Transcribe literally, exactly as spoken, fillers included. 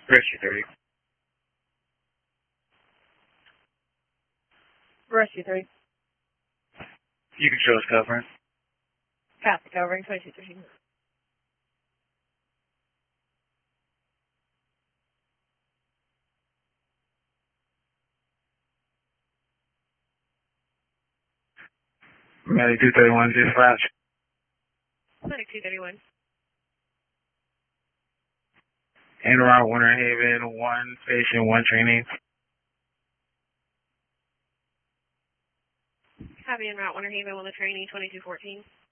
Rescue three. Rescue three. You can show us covering. Copy, covering twenty-two thirteen. ninety-two thirty-one dispatch. ninety-two thirty-one. In around Winter Haven, one station, one training. Copy en route Winter Haven with a trainee twenty-two fourteen.